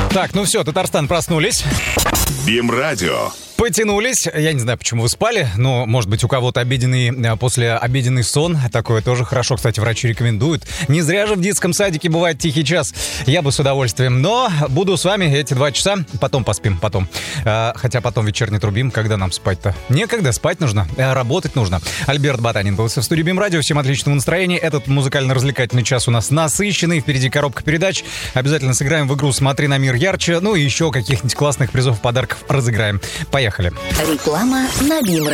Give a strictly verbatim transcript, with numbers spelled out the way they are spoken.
Так, ну все, Татарстан, проснулись. БИМ-радио. Потянулись. Я не знаю, почему вы спали, но, может быть, у кого-то обеденный, послеобеденный сон. Такое тоже хорошо, кстати, врачи рекомендуют. Не зря же в детском садике бывает тихий час. Я бы с удовольствием. Но буду с вами эти два часа. Потом поспим, потом. А, хотя потом вечерний трубим. Когда нам спать-то? Некогда, спать нужно. А, работать нужно. Альберт Батанин был в студии БИМ-радио. Всем отличного настроения. Этот музыкально-развлекательный час у нас насыщенный. Впереди коробка передач. Обязательно сыграем в игру «Смотри на мир ярче». Ну и еще каких-нибудь классных призов, подарков разыграем. Поехали. Реклама на БИМ.